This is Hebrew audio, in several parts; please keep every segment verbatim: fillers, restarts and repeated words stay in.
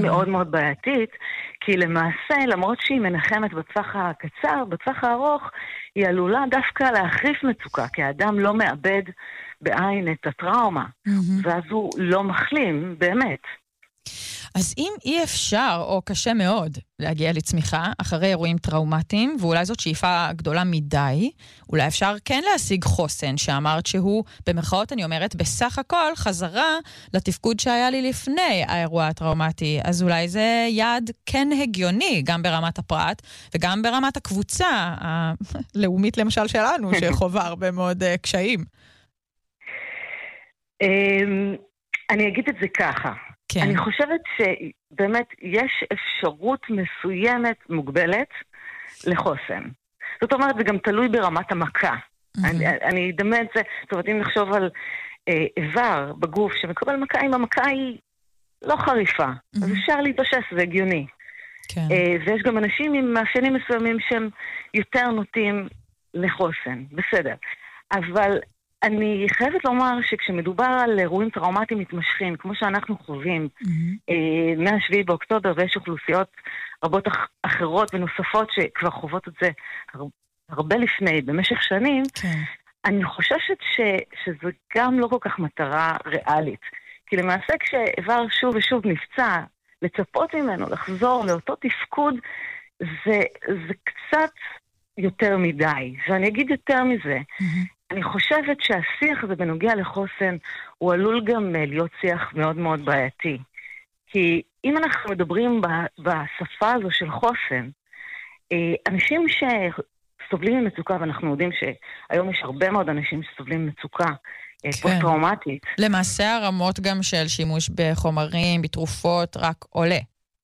מאוד מאוד בעייתית, כי למעשה, למרות שהיא מנחמת בטווח הקצר, בטווח הארוך, היא עלולה דווקא להחריף מצוקה, כי האדם לא מאבד בעין את הטראומה, ואז הוא לא מחלים, באמת. אז אם אי אפשר, או קשה מאוד, להגיע לצמיחה אחרי אירועים טראומטיים, ואולי זאת שאיפה גדולה מדי, אולי אפשר כן להשיג חוסן, שאמרת שהוא, במרכאות אני אומרת, בסך הכל חזרה לתפקוד שהיה לי לפני האירוע הטראומטי. אז אולי זה יעד כן הגיוני, גם ברמת הפרט, וגם ברמת הקבוצה הלאומית למשל שלנו, שחובה הרבה מאוד קשיים. אני אגיד את זה ככה. כן. אני חושבת שבאמת יש אפשרות מסוימת מוגבלת לחוסן. זאת אומרת, זה גם תלוי ברמת המכה. Mm-hmm. אני, אני אדמה את זה, זאת אומרת, אם נחשוב על אה, איבר בגוף שמקבל מכה, אם המכה היא לא חריפה, mm-hmm. אז אפשר להתאושש, זה הגיוני. כן. אה, ויש גם אנשים עם מאפיינים מסוימים שהם יותר נוטים לחוסן, בסדר. אבל אני חייבת לומר שכשמדובר על אירועים טראומטיים מתמשכים, כמו שאנחנו חווים, mm-hmm. מהשביעי באוקטובר, ויש אוכלוסיות רבות אחרות ונוספות שכבר חוות את זה הרבה לפני, במשך שנים, כן. אני חוששת ש, שזה גם לא כל כך מטרה ריאלית. כי למעשה כשאיבר שוב ושוב נפצע, לצפות ממנו לחזור לאותו תפקוד, זה, זה קצת יותר מדי. ואני אגיד יותר מזה, mm-hmm. אני חושבת שהשיח הזה בנוגע לחוסן הוא עלול גם להיות שיח מאוד מאוד בעייתי. כי אם אנחנו מדברים בשפה הזו של חוסן, אנשים שסובלים ממצוקה, ואנחנו יודעים שהיום יש הרבה מאוד אנשים שסובלים ממצוקה כן. פוסט-טראומטית. למעשה הרמות גם של שימוש בחומרים, בתרופות, רק עולה.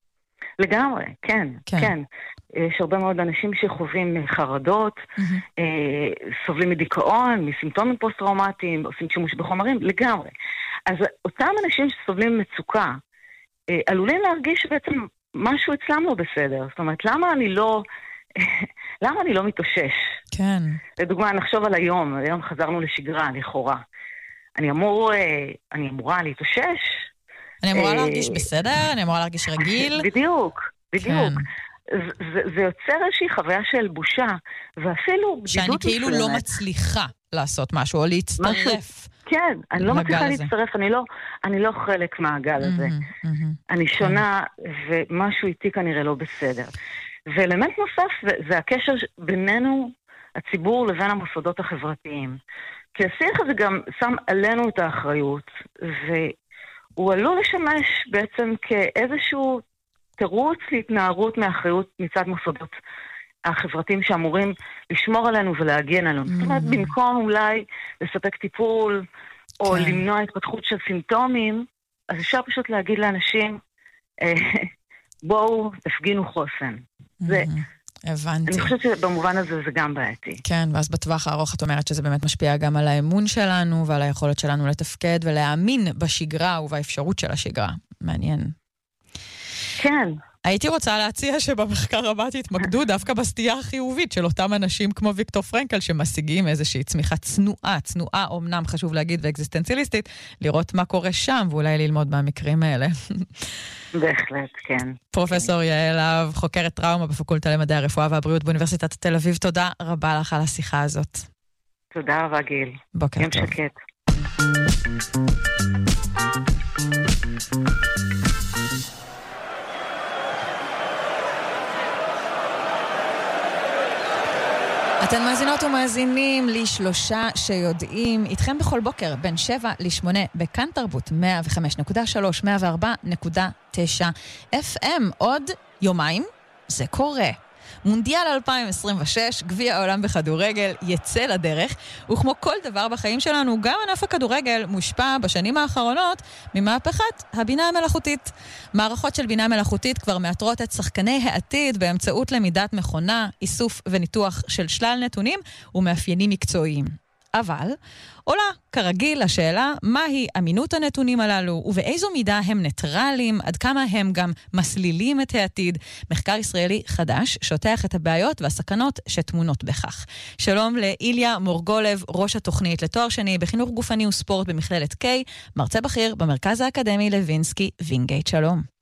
לגמרי, כן, כן. כן. יש הרבה מאוד אנשים שחווים חרדות, mm-hmm. סובלים מדיכאון, מסימפטומים פוסט-טראומטיים, עושים שימוש בחומרים, לגמרי. אז אותם אנשים שסובלים מצוקה, עלולים להרגיש שבעצם משהו אצלם לא בסדר. זאת אומרת, למה אני לא, למה אני לא מתאושש? כן. לדוגמה, נחשוב על היום, היום חזרנו לשגרה, לכאורה. אני אמור, אני אמורה להתאושש. אני אמורה להרגיש בסדר? אני אמורה להרגיש רגיל? בדיוק, בדיוק. זה, זה יוצר איזושהי חוויה של בושה, ואפילו שאני כאילו מסוימת. לא מצליחה לעשות משהו, או להצטרף. משהו, כן, אני לא מצליחה הזה. להצטרף, אני לא, אני לא חלק מהגל הזה. Mm-hmm, mm-hmm, אני שונה, כן. ומשהו איתי כנראה לא בסדר. ואלמנט נוסף, זה, זה הקשר בינינו, הציבור, לבין המוסדות החברתיים. כי השיח הזה גם שם עלינו את האחריות, והוא עלול לשמש בעצם כאיזשהו תירוץ להתנערות מאחריות מצד מוסדות החברתיים שאמורים לשמור עלינו ולהגן עלינו. זאת אומרת, במקום אולי לספק טיפול או למנוע התפתחות של סימפטומים, אז אפשר פשוט להגיד לאנשים, בואו תפגינו חוסן. זה... הבנתי. אני חושבת שבמובן הזה זה גם בעייתי. כן, ואז בטווח הארוך את אומרת שזה באמת משפיע גם על האמון שלנו ועל היכולת שלנו לתפקד ולהאמין בשגרה ובאפשרות של השגרה. מעניין. כן. הייתי רוצה להציע שבמחקר הבא תתמקדו דווקא בסטייה החיובית של אותם אנשים כמו ויקטור פרנקל שמשיגים איזושהי צמיחה צנועה, צנועה אומנם חשוב להגיד ואקזיסטנציאליסטית, לראות מה קורה שם ואולי ללמוד מהמקרים האלה. בהחלט, כן. פרופסור יעל להב, חוקרת טראומה בפקולטה למדעי הרפואה והבריאות באוניברסיטת תל אביב, תודה רבה לך על השיחה הזאת. תודה רבה גיל. בוקר טוב. יום שקט. אתן מאזינות ומאזינים לי שלושה שיודעים, איתכם בכל בוקר בין שבע לשמונה בכאן תרבות מאה וחמש נקודה שלוש, מאה וארבע נקודה תשע אף אם. עוד יומיים זה קורה. מונדיאל אלפיים עשרים ושש, גביע העולם בכדורגל, יצא לדרך, וכמו כל דבר בחיים שלנו, גם ענף הכדורגל מושפע בשנים האחרונות ממהפכת הבינה המלאכותית. מערכות של בינה מלאכותית כבר מאתרות את שחקני העתיד באמצעות למידת מכונה, איסוף וניתוח של שלל נתונים ומאפיינים מקצועיים. אבל עולה כרגיל השאלה מהי אמינות הנתונים הללו ובאיזו מידה הם ניטרליים, עד כמה הם גם מסלילים את העתיד. מחקר ישראלי חדש שוטח את הבעיות והסכנות שטמונות בכך. שלום לאיליה מורגולב, ראש התוכנית לתואר שני בחינוך גופני וספורט במכללת קיי, מרצה בכיר במרכז האקדמי לוינסקי וינגייט. שלום.